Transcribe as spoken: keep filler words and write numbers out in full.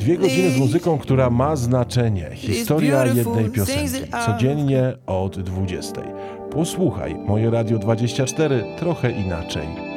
Dwie godziny z muzyką, która ma znaczenie. Historia jednej piosenki. Codziennie od dwudziestej. Posłuchaj, Moje Radio dwadzieścia cztery trochę inaczej.